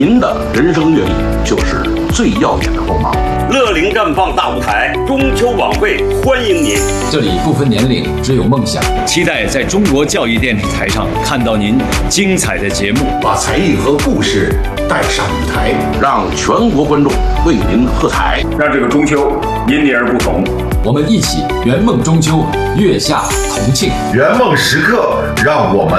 您的人生阅历就是最耀眼的光芒。 乐龄绽放大舞台，中秋晚会欢迎您！ 这里不分年龄，只有梦想。 期待在中国教育电视台上看到您精彩的节目， 把才艺和故事带上舞台， 让全国观众为您喝彩， 让这个中秋因你而不同。 我们一起圆梦中秋，月下同庆， 圆梦时刻，让我们